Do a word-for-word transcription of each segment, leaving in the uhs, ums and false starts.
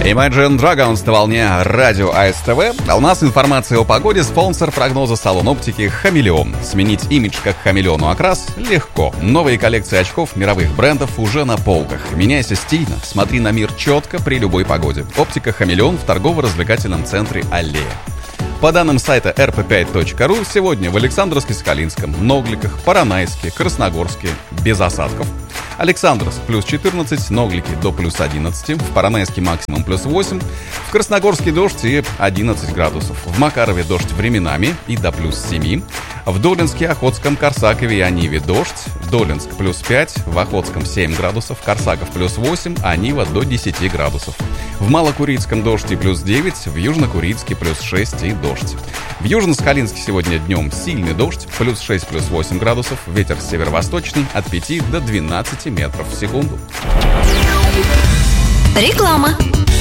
Imagine Dragons на волне радио АСТВ. А у нас информация о погоде, спонсор прогноза салон оптики «Хамелеон». Сменить имидж как хамелеону окрас легко. Новые коллекции очков мировых брендов уже на полках. Меняйся стильно, смотри на мир четко при любой погоде. Оптика «Хамелеон» в торгово-развлекательном центре «Аллея». По данным сайта эр пэ пять точка ру, сегодня в Александровске-Соколинском, Ногликах, Поронайске, Красногорске без осадков. Александровск плюс четырнадцать, Ноглики до плюс одиннадцать, в Поронайске максимум плюс восемь, в Красногорске дождь и одиннадцать градусов, в Макарове дождь временами и до плюс семь, в Долинске, Охотском, Корсакове и Ониве дождь, Долинск плюс пять, в Охотском семь градусов, Корсаков плюс восемь, а Нива до десять градусов. В Малокурицком дождь и плюс девять, в Южнокурицке плюс шесть и дождь. В Южно-Сахалинске сегодня днем сильный дождь, плюс шесть, плюс восемь градусов, ветер северо-восточный от пяти до двенадцати метров в секунду. Реклама.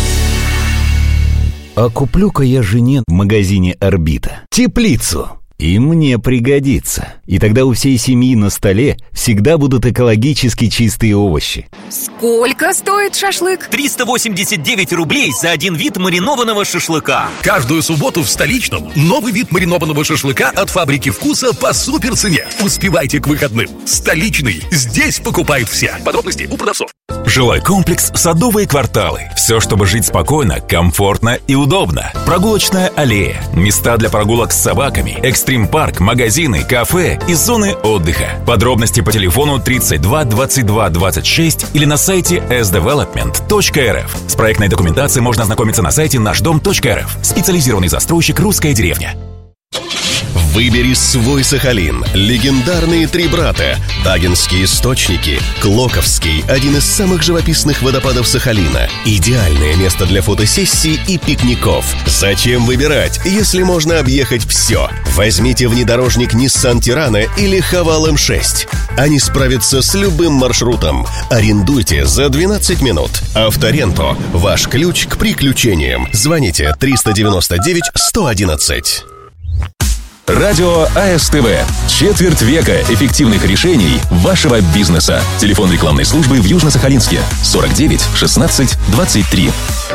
А куплю-ка я жене в магазине «Орбита» теплицу. И мне пригодится. И тогда у всей семьи на столе всегда будут экологически чистые овощи. Сколько стоит шашлык? триста восемьдесят девять рублей за один вид маринованного шашлыка. Каждую субботу в Столичном новый вид маринованного шашлыка от фабрики вкуса по супер цене. Успевайте к выходным. Столичный. Здесь покупают все. Подробности у продавцов. Жилой комплекс «Садовые кварталы». Все, чтобы жить спокойно, комфортно и удобно. Прогулочная аллея, места для прогулок с собаками, экстрим-парк, магазины, кафе и зоны отдыха. Подробности по телефону тридцать два двадцать два двадцать шесть или на сайте эс девелопмент точка эр эф. С проектной документацией можно ознакомиться на сайте наш дом точка эр эф. Специализированный застройщик «Русская деревня». Выбери свой Сахалин. Легендарные три брата. Тагинские источники. Клоковский. Один из самых живописных водопадов Сахалина. Идеальное место для фотосессий и пикников. Зачем выбирать, если можно объехать все? Возьмите внедорожник Nissan Tirana или Haval эм шесть. Они справятся с любым маршрутом. Арендуйте за двенадцать минут. Авторенто. Ваш ключ к приключениям. Звоните триста девяносто девять сто одиннадцать. Радио АСТВ. Четверть века эффективных решений вашего бизнеса. Телефон рекламной службы в Южно-Сахалинске сорок девять шестнадцать двадцать три.